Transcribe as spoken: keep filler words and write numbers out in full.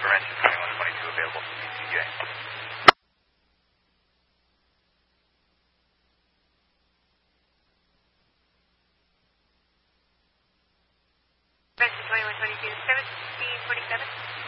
Verention twenty-one twenty-two available from P C J. Verention twenty-one twenty-two, seventeen forty-seven.